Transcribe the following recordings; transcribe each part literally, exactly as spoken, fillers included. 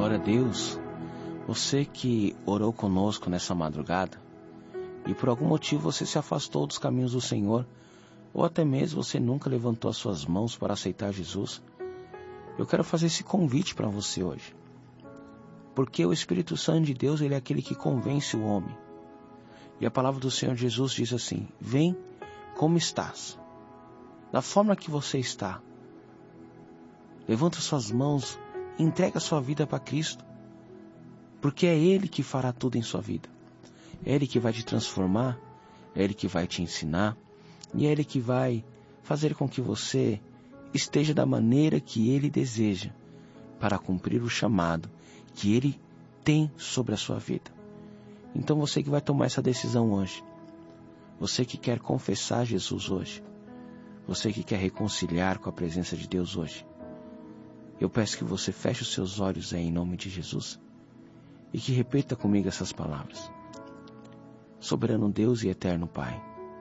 Glória a Deus. Você que orou conosco nessa madrugada e por algum motivo você se afastou dos caminhos do Senhor, ou até mesmo você nunca levantou as suas mãos para aceitar Jesus, eu quero fazer esse convite para você hoje. Porque o Espírito Santo de Deus, ele é aquele que convence o homem. E a palavra do Senhor Jesus diz assim: vem como estás, da forma que você está. Levanta suas mãos, entrega a sua vida para Cristo, porque é Ele que fará tudo em sua vida. É Ele que vai te transformar, é Ele que vai te ensinar, e é Ele que vai fazer com que você esteja da maneira que Ele deseja, para cumprir o chamado que Ele tem sobre a sua vida. Então você que vai tomar essa decisão hoje, você que quer confessar Jesus hoje, você que quer reconciliar com a presença de Deus hoje, eu peço que você feche os seus olhos aí em nome de Jesus e que repita comigo essas palavras. Soberano Deus e eterno Pai,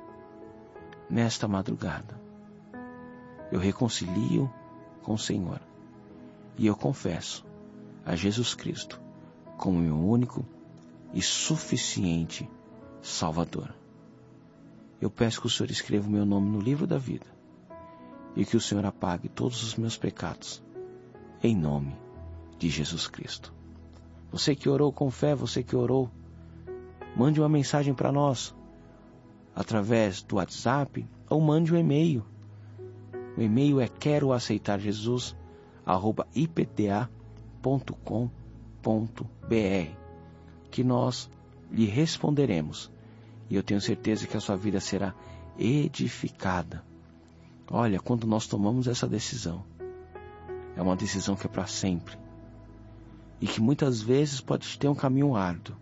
nesta madrugada, eu reconcilio com o Senhor e eu confesso a Jesus Cristo como meu único e suficiente Salvador. Eu peço que o Senhor escreva o meu nome no livro da vida e que o Senhor apague todos os meus pecados, em nome de Jesus Cristo. Você que orou com fé, você que orou, mande uma mensagem para nós, através do WhatsApp, ou mande um e-mail. O e-mail é quero aceitar Jesus, arroba i p t a ponto com ponto b r, que nós lhe responderemos. E eu tenho certeza que a sua vida será edificada. Olha, quando nós tomamos essa decisão, é uma decisão que é para sempre. E que muitas vezes pode ter um caminho árduo.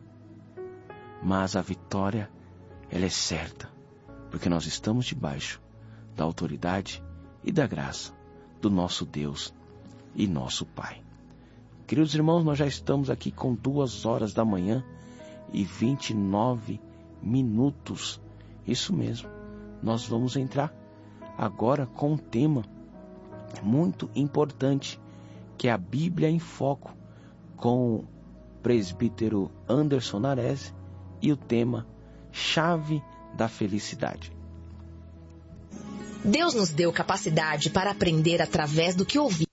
Mas a vitória, ela é certa. Porque nós estamos debaixo da autoridade e da graça do nosso Deus e nosso Pai. Queridos irmãos, nós já estamos aqui com duas horas da manhã e vinte e nove minutos. Isso mesmo. Nós vamos entrar agora com um tema muito importante, que é a Bíblia em Foco, com o presbítero Anderson Nares, e o tema Chave da Felicidade. Deus nos deu capacidade para aprender através do que ouvimos.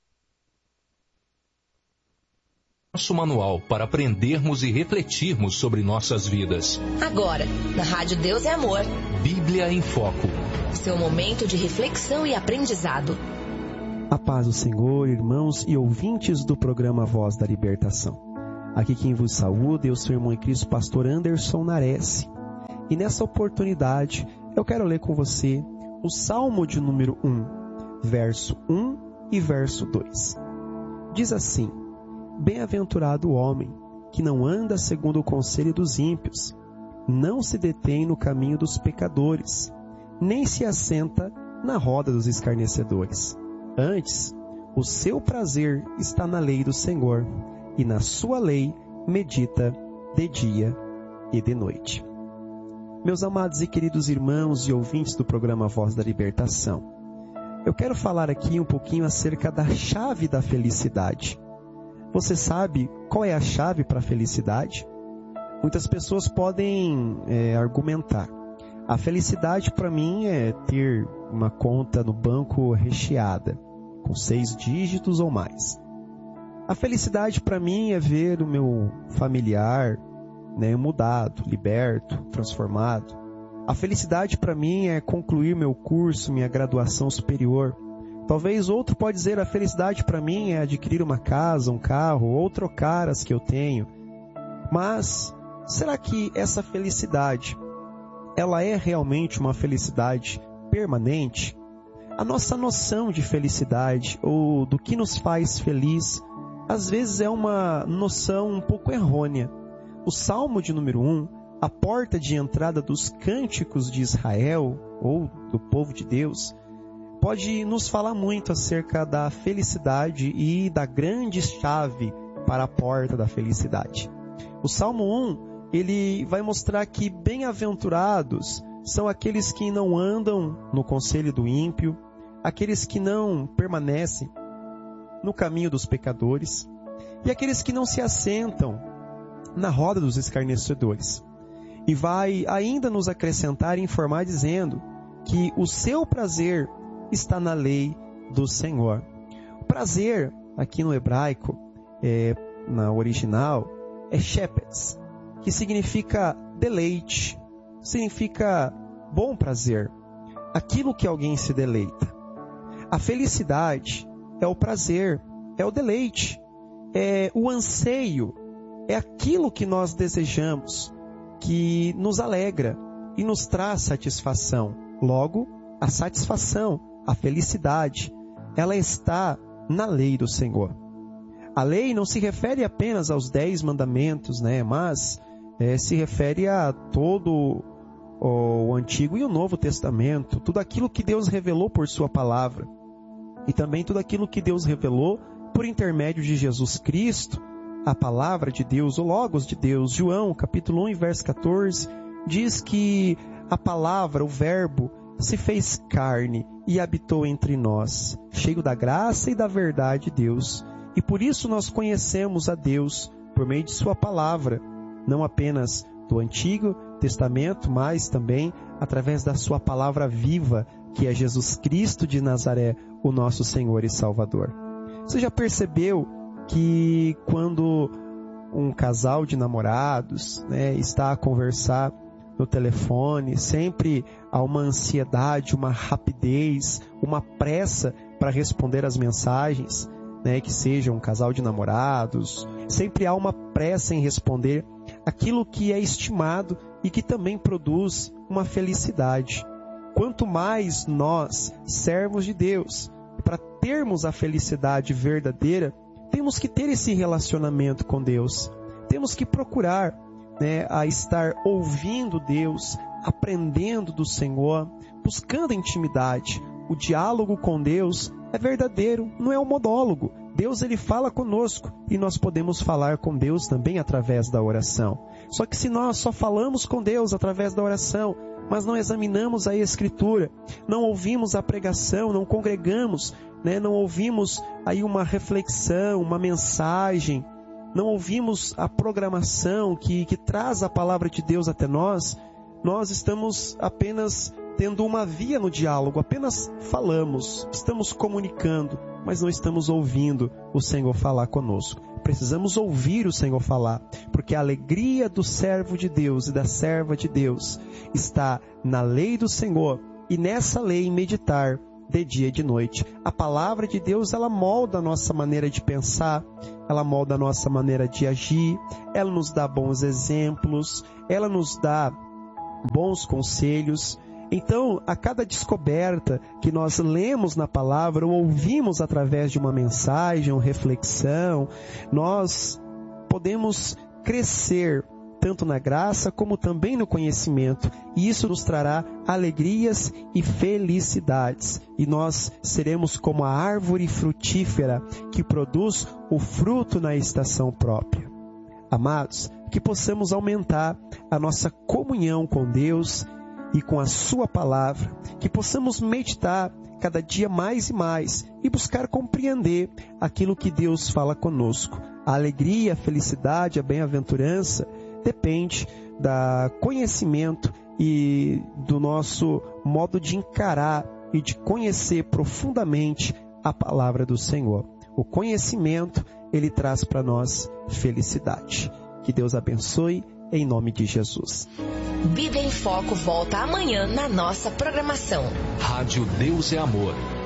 Nosso manual para aprendermos e refletirmos sobre nossas vidas. Agora, na Rádio Deus é Amor. Bíblia em Foco. Seu momento de reflexão e aprendizado. A paz do Senhor, irmãos e ouvintes do programa Voz da Libertação. Aqui quem vos saúda é o seu irmão em Cristo, pastor Anderson Nares. E nessa oportunidade, eu quero ler com você o Salmo de número um, verso um e verso dois. Diz assim: bem-aventurado o homem que não anda segundo o conselho dos ímpios, não se detém no caminho dos pecadores, nem se assenta na roda dos escarnecedores. Antes, o seu prazer está na lei do Senhor, e na sua lei medita de dia e de noite. Meus amados e queridos irmãos e ouvintes do programa Voz da Libertação, eu quero falar aqui um pouquinho acerca da chave da felicidade. Você sabe qual é a chave para a felicidade? Muitas pessoas podem é, argumentar: a felicidade para mim é ter uma conta no banco recheada, com seis dígitos ou mais. A felicidade para mim é ver o meu familiar, né, mudado, liberto, transformado. A felicidade para mim é concluir meu curso, minha graduação superior. Talvez outro pode dizer: a felicidade para mim é adquirir uma casa, um carro, ou trocar as que eu tenho. Mas será que essa felicidade, ela é realmente uma felicidade permanente? A nossa noção de felicidade, ou do que nos faz feliz, às vezes é uma noção um pouco errônea. O Salmo de número um, a porta de entrada dos cânticos de Israel, ou do povo de Deus, pode nos falar muito acerca da felicidade e da grande chave para a porta da felicidade. O Salmo um, ele vai mostrar que bem-aventurados são aqueles que não andam no conselho do ímpio, aqueles que não permanecem no caminho dos pecadores. e aqueles que não se assentam na roda dos escarnecedores. E vai ainda nos acrescentar e informar dizendo que o seu prazer está na lei do Senhor. O prazer, aqui no hebraico, é, na original, é shepets, que significa deleite, significa bom prazer, aquilo que alguém se deleita. A felicidade é o prazer, é o deleite, é o anseio, é aquilo que nós desejamos, que nos alegra e nos traz satisfação. Logo, a satisfação, a felicidade, ela está na lei do Senhor. A lei não se refere apenas aos dez mandamentos, né? Mas é, se refere a todo o Antigo e o Novo Testamento, tudo aquilo que Deus revelou por sua palavra, e também tudo aquilo que Deus revelou por intermédio de Jesus Cristo, a palavra de Deus, o Logos de Deus. João, capítulo um, verso quatorze, diz que a palavra, o verbo, se fez carne e habitou entre nós, cheio da graça e da verdade de Deus. E por isso nós conhecemos a Deus por meio de sua palavra, não apenas do Antigo Testamento, mas também através da sua palavra viva, que é Jesus Cristo de Nazaré, o nosso Senhor e Salvador. Você já percebeu que quando um casal de namorados, né, está a conversar no telefone, sempre há uma ansiedade, uma rapidez, uma pressa para responder as mensagens, né, que seja um casal de namorados, sempre há uma pressa em responder aquilo que é estimado e que também produz uma felicidade. Quanto mais nós, servos de Deus, para termos a felicidade verdadeira, temos que ter esse relacionamento com Deus. Temos que procurar, né, a estar ouvindo Deus, aprendendo do Senhor, buscando intimidade. O diálogo com Deus é verdadeiro, não é um monólogo. Deus, ele fala conosco e nós podemos falar com Deus também através da oração. Só que se nós só falamos com Deus através da oração, mas não examinamos a Escritura, não ouvimos a pregação, não congregamos, né, não ouvimos aí uma reflexão, uma mensagem, não ouvimos a programação que, que traz a palavra de Deus até nós, nós estamos apenas tendo uma via no diálogo, apenas falamos, estamos comunicando, mas não estamos ouvindo o Senhor falar conosco. Precisamos ouvir o Senhor falar, porque a alegria do servo de Deus e da serva de Deus está na lei do Senhor, e nessa lei meditar de dia e de noite. A palavra de Deus, ela molda a nossa maneira de pensar, ela molda a nossa maneira de agir, ela nos dá bons exemplos, ela nos dá bons conselhos. Então, a cada descoberta que nós lemos na palavra ou ouvimos através de uma mensagem ou reflexão, nós podemos crescer tanto na graça como também no conhecimento, e isso nos trará alegrias e felicidades, e nós seremos como a árvore frutífera que produz o fruto na estação própria. Amados, que possamos aumentar a nossa comunhão com Deus e com a sua palavra, que possamos meditar cada dia mais e mais e buscar compreender aquilo que Deus fala conosco. A alegria, a felicidade, a bem-aventurança depende do conhecimento e do nosso modo de encarar e de conhecer profundamente a palavra do Senhor. O conhecimento, ele traz para nós felicidade. Que Deus abençoe, em nome de Jesus. Bíblia em Foco volta amanhã na nossa programação. Rádio Deus é Amor.